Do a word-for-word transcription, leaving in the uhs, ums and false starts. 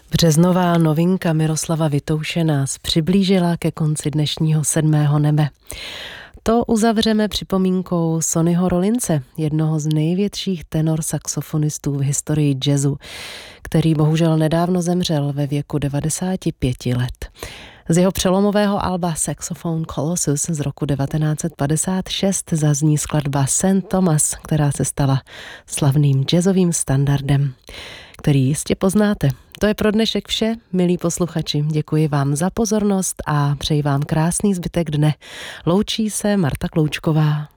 Březnová novinka Miroslava Vitouše nás přiblížila ke konci dnešního sedmého nebe. To uzavřeme připomínkou Sonnyho Rollinse, jednoho z největších tenor saxofonistů v historii jazzu, který bohužel nedávno zemřel ve věku devadesáti pěti let. Z jeho přelomového alba Saxophone Colossus z roku devatenáct set padesát šest zazní skladba Saint Thomas, která se stala slavným jazzovým standardem, který jistě poznáte. To je pro dnešek vše, milí posluchači. Děkuji vám za pozornost a přeji vám krásný zbytek dne. Loučí se Marta Kloučková.